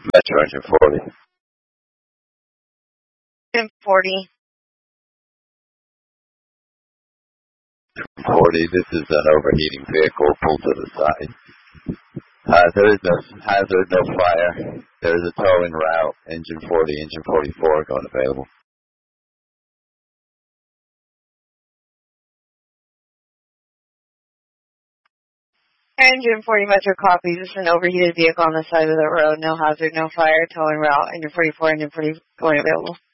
Metro engine 40. Engine 40. 40, this is an overheating vehicle. Pull to the side. There is no hazard, no fire. There is a towing route. Engine 40, engine 44 going available. Engine 40 Metro copy. This is an overheated vehicle on the side of the road. No hazard, no fire, towing route. Engine 44, engine 40 going available.